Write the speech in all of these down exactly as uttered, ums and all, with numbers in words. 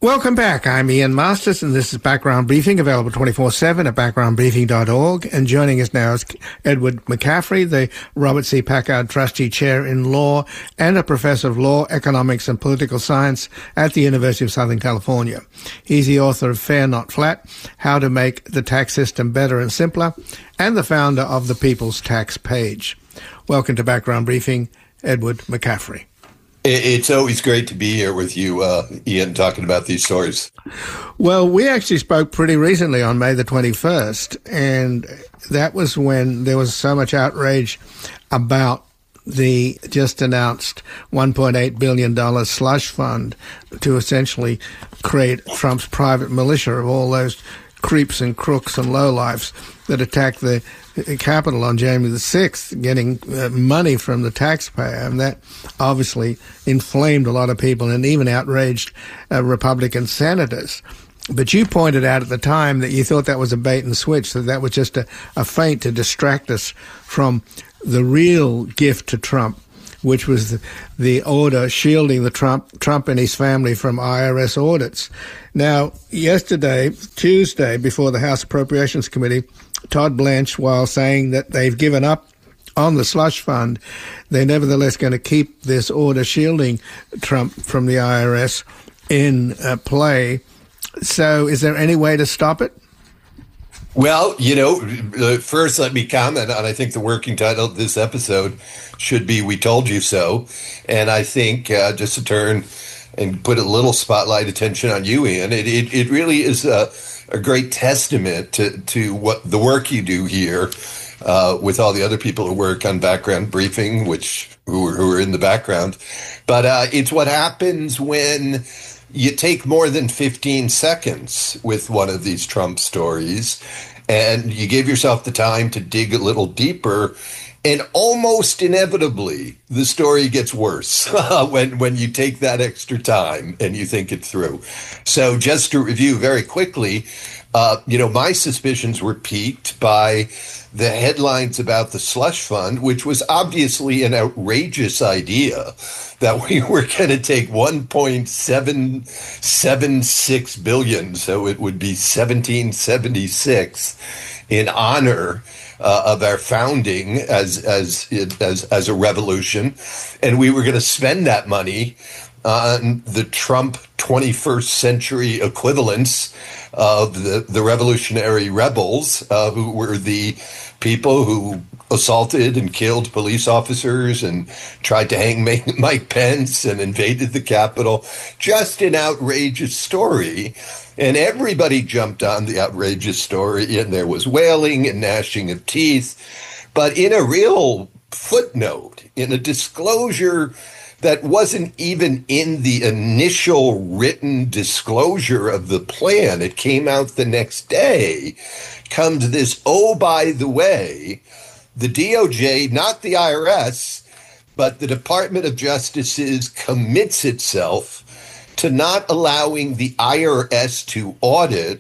Welcome back. I'm Ian Masters, and this is Background Briefing, available twenty-four seven at background briefing dot org. And joining us now is Edward McCaffrey, the Robert C. Packard Trustee Chair in Law and a Professor of Law, Economics, and Political Science at the University of Southern California. He's the author of Fair Not Flat, How to Make the Tax System Better and Simpler, and the founder of the People's Tax Page. Welcome to Background Briefing, Edward McCaffrey. It's always great to be here with you, uh, Ian, talking about these stories. Well, we actually spoke pretty recently on May the twenty-first, and that was when there was so much outrage about the just announced one point eight billion dollars slush fund to essentially create Trump's private militia of all those creeps and crooks and lowlifes that attacked the Capitol on January the sixth, getting uh, money from the taxpayer. And that obviously inflamed a lot of people and even outraged uh, Republican senators. But you pointed out at the time that you thought that was a bait and switch, that that was just a, a feint to distract us from the real gift to Trump, which was the, the order shielding the Trump, Trump and his family from I R S audits. Now, yesterday, Tuesday, before the House Appropriations Committee, Todd Blanche, while saying that they've given up on the slush fund, they're nevertheless going to keep this order shielding Trump from the I R S in uh, play. So is there any way to stop it? Well, you know, uh, first let me comment on, I think the working title of this episode should be We Told You So. And I think uh, just to turn and put a little spotlight attention on you, Ian, it, it, it really is a, a great testament to, to what the work you do here uh, with all the other people who work on Background Briefing, which who are, who are in the background. But uh, it's what happens when you take more than fifteen seconds with one of these Trump stories and you give yourself the time to dig a little deeper. And almost inevitably, the story gets worse when, when you take that extra time and you think it through. So just to review very quickly, uh, you know, my suspicions were piqued by the headlines about the slush fund, which was obviously an outrageous idea that we were going to take one point seven seven six billion dollars, so it would be seventeen seventy-six, in honor Uh, of our founding as as as as a revolution, and we were going to spend that money on the Trump twenty-first century equivalents of the the revolutionary rebels, uh, who were the people who assaulted and killed police officers and tried to hang Mike Pence and invaded the Capitol. Just an outrageous story. And everybody jumped on the outrageous story, and there was wailing and gnashing of teeth. But in a real footnote, in a disclosure that wasn't even in the initial written disclosure of the plan, it came out the next day, comes this, oh, by the way, the D O J, not the I R S, but the Department of Justice commits itself to not allowing the I R S to audit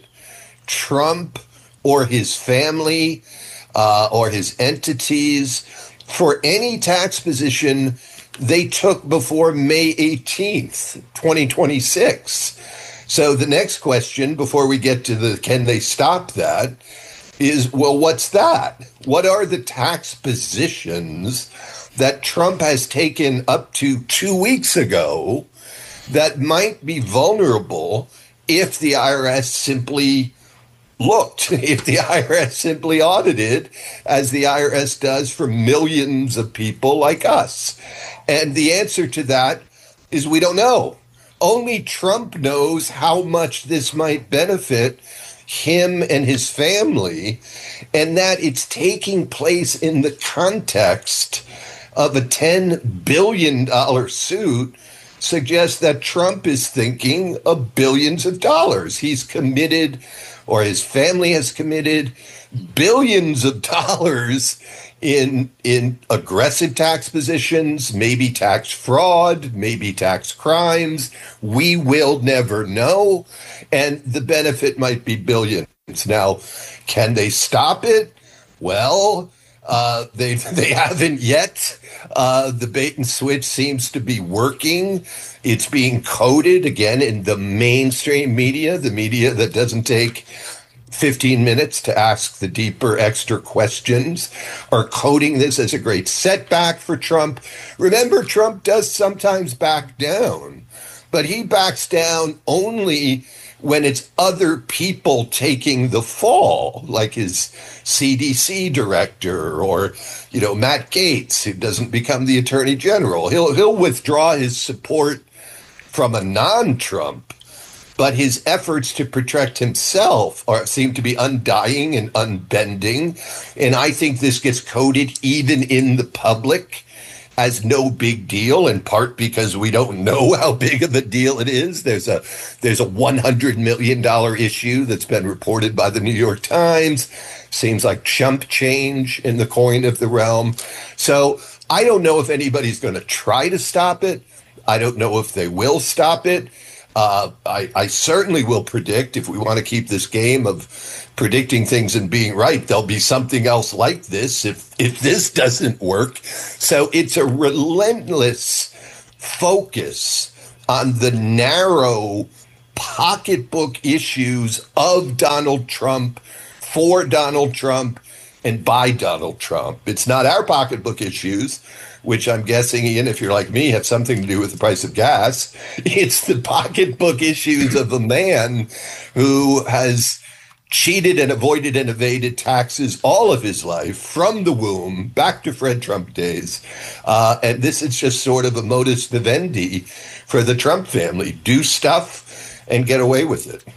Trump or his family uh, or his entities for any tax position they took before May eighteenth, twenty twenty-six. So the next question, before we get to the can they stop that, is, well, what's that? What are the tax positions that Trump has taken up to two weeks ago that might be vulnerable if the I R S simply looked, if the I R S simply audited, as the I R S does for millions of people like us? And the answer to that is we don't know. Only Trump knows how much this might benefit him and his family, and that it's taking place in the context of a ten billion dollars suit suggests that Trump is thinking of billions of dollars. He's committed, or his family has committed, billions of dollars in in aggressive tax positions, maybe tax fraud, maybe tax crimes. We will never know. And the benefit might be billions. Now, can they stop it? Well, Uh, they they haven't yet. Uh, the bait and switch seems to be working. It's being coded again in the mainstream media, the media that doesn't take fifteen minutes to ask the deeper extra questions, are coding this as a great setback for Trump. Remember, Trump does sometimes back down, but he backs down only when it's other people taking the fall, like his C D C director or, you know, Matt Gaetz, who doesn't become the attorney general. He'll he'll withdraw his support from a non-Trump, but his efforts to protect himself are seem to be undying and unbending. And I think this gets coded even in the public as no big deal, in part because we don't know how big of a deal it is. There's a there's a one hundred million dollars issue that's been reported by the New York Times. Seems like chump change in the coin of the realm. So I don't know if anybody's going to try to stop it. I don't know if they will stop it. Uh, I, I certainly will predict, if we want to keep this game of predicting things and being right, there'll be something else like this if if this doesn't work. So it's a relentless focus on the narrow pocketbook issues of Donald Trump, for Donald Trump, and by Donald Trump. It's not our pocketbook issues, which I'm guessing, Ian, if you're like me, have something to do with the price of gas. It's the pocketbook issues of a man who has cheated and avoided and evaded taxes all of his life, from the womb back to Fred Trump days. Uh, and this is just sort of a modus vivendi for the Trump family. Do stuff and get away with it.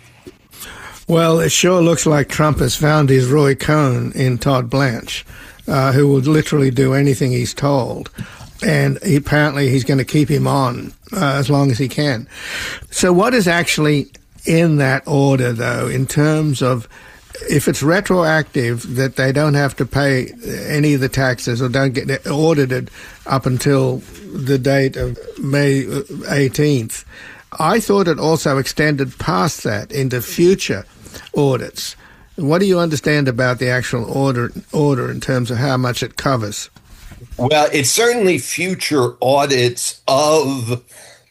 Well, it sure looks like Trump has found his Roy Cohn in Todd Blanche, uh, who will literally do anything he's told. And he, apparently he's going to keep him on uh, as long as he can. So what is actually in that order, though, in terms of if it's retroactive, that they don't have to pay any of the taxes or don't get audited up until the date of May eighteenth? I thought it also extended past that into future audits. What do you understand about the actual order order in terms of how much it covers? Well, it's certainly future audits of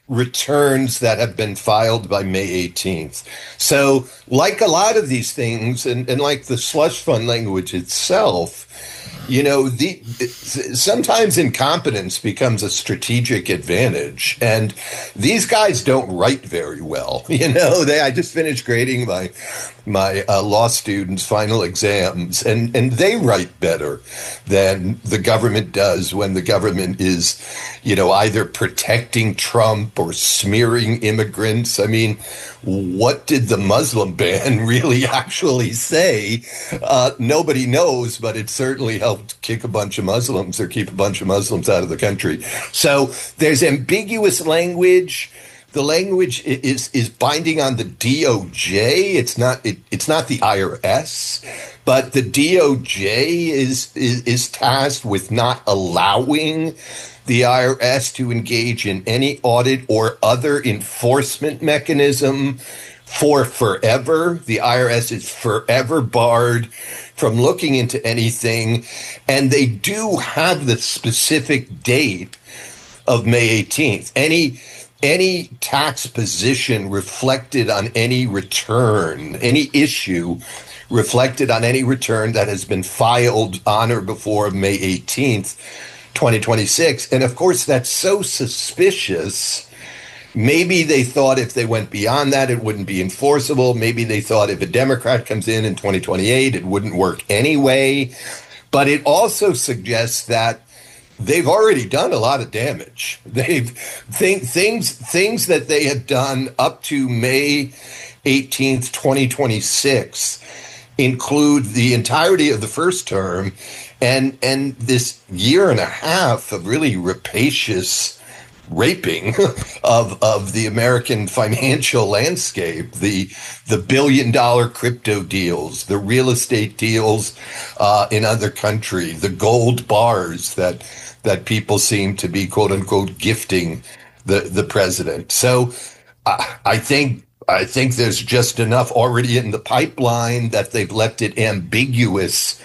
returns that have been filed by May eighteenth. So like a lot of these things, and, and like the slush fund language itself, you know, the sometimes incompetence becomes a strategic advantage, and these guys don't write very well. You know, they I just finished grading my my uh, law students' final exams, and and they write better than the government does when the government is, you know, either protecting Trump or smearing immigrants. I mean, what did the Muslim ban really actually say? Uh, nobody knows, but it certainly helped kick a bunch of Muslims or keep a bunch of Muslims out of the country. So there's ambiguous language. The language is is binding on the D O J. It's not it, it's not the I R S, but the D O J is, is is tasked with not allowing the I R S to engage in any audit or other enforcement mechanism for forever. The I R S is forever barred from looking into anything, and they do have the specific date of May eighteenth. Any any tax position reflected on any return, any issue reflected on any return that has been filed on or before May eighteenth, twenty twenty-six. And of course, that's so suspicious. Maybe they thought if they went beyond that, it wouldn't be enforceable. Maybe they thought if a Democrat comes in in twenty twenty-eight, it wouldn't work anyway. But it also suggests that they've already done a lot of damage. They've think, things things that they have done up to May eighteenth, twenty twenty-six include the entirety of the first term and and this year and a half of really rapacious raping of of the American financial landscape, the the billion dollar crypto deals, the real estate deals uh, in other countries, the gold bars that that people seem to be quote unquote gifting the the president. So I, I think I think there's just enough already in the pipeline that they've left it ambiguous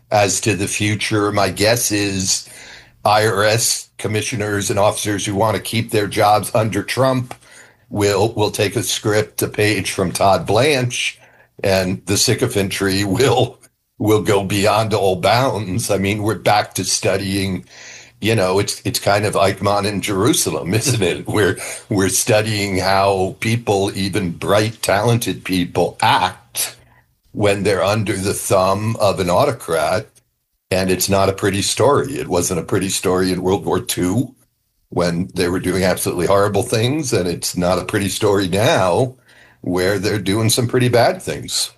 as to the future. My guess is I R S commissioners and officers who want to keep their jobs under Trump will will take a script, a page from Todd Blanche, and the sycophantry will will go beyond all bounds. I mean, we're back to studying, you know, it's it's kind of Eichmann in Jerusalem, isn't it? We're we're studying how people, even bright, talented people, act when they're under the thumb of an autocrat. And it's not a pretty story. It wasn't a pretty story in World War Two when they were doing absolutely horrible things. And it's not a pretty story now where they're doing some pretty bad things.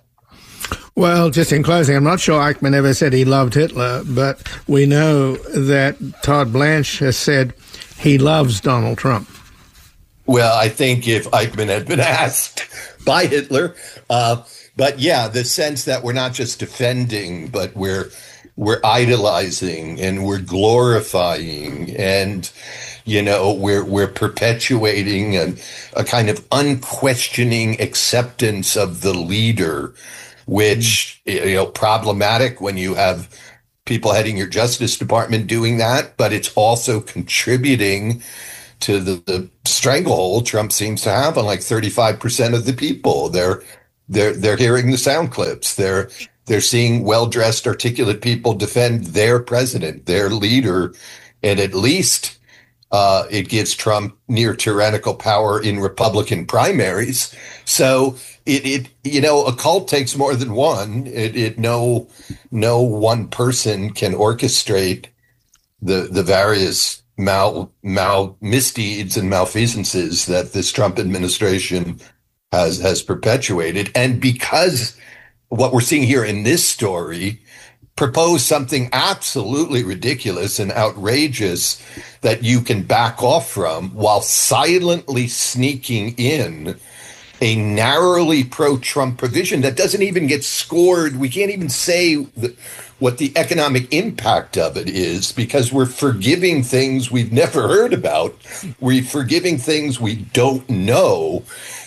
Well, just in closing, I'm not sure Eichmann ever said he loved Hitler, but we know that Todd Blanche has said he loves Donald Trump. Well, I think if Eichmann had been asked by Hitler, uh, but yeah, the sense that we're not just defending, but we're we're idolizing and we're glorifying and, you know, we're we're perpetuating a, a kind of unquestioning acceptance of the leader, which, you know, problematic when you have people heading your Justice Department doing that, but it's also contributing to the, the stranglehold Trump seems to have on like thirty-five percent of the people. They're they're they're hearing the sound clips. They're they're seeing well-dressed, articulate people defend their president, their leader, and at least uh, it gives Trump near tyrannical power in Republican primaries. So it, it you know, a cult takes more than one. It, it no no one person can orchestrate the the various mal mal misdeeds and malfeasances that this Trump administration has has perpetuated. And because what we're seeing here in this story propose something absolutely ridiculous and outrageous that you can back off from while silently sneaking in a narrowly pro-Trump provision that doesn't even get scored. We can't even say the, what the economic impact of it is because we're forgiving things we've never heard about. We're forgiving things we don't know.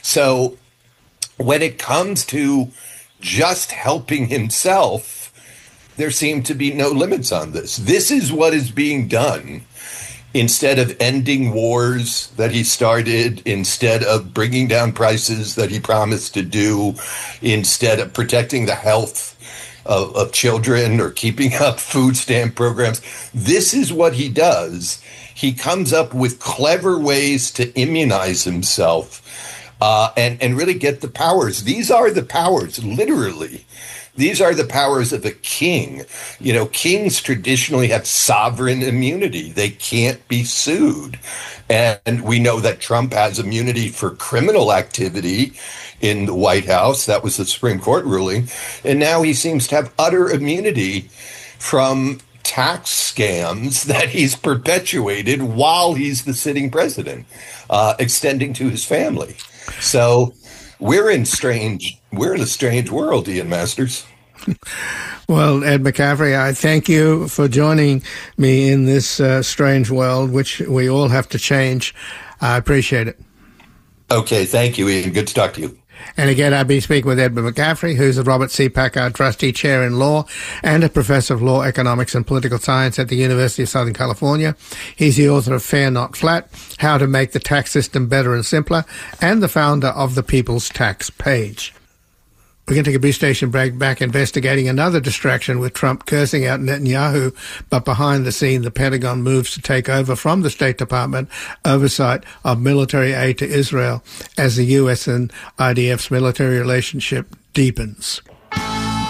So when it comes to just helping himself, there seem to be no limits on this. This is what is being done. Instead of ending wars that he started, instead of bringing down prices that he promised to do, instead of protecting the health of, of children or keeping up food stamp programs, this is what he does. He comes up with clever ways to immunize himself uh, and, and really get the powers. These are the powers, literally. These are the powers of a king. You know, kings traditionally have sovereign immunity. They can't be sued. And we know that Trump has immunity for criminal activity in the White House. That was the Supreme Court ruling. And now he seems to have utter immunity from tax scams that he's perpetuated while he's the sitting president, uh, extending to his family. So we're in strange, we're in a strange world, Ian Masters. Well, Ed McCaffrey, I thank you for joining me in this uh, strange world, which we all have to change. I appreciate it. Okay, thank you, Ian. Good to talk to you. And again, I've been speaking with Edmund McCaffrey, who's the Robert C. Packard Trustee Chair in Law and a Professor of Law, Economics and Political Science at the University of Southern California. He's the author of Fair Not Flat, How to Make the Tax System Better and Simpler, and the founder of the People's Tax Page. We're going to take a brief station break, back investigating another distraction with Trump cursing out Netanyahu, but behind the scene, the Pentagon moves to take over from the State Department oversight of military aid to Israel as the U S and I D F's military relationship deepens.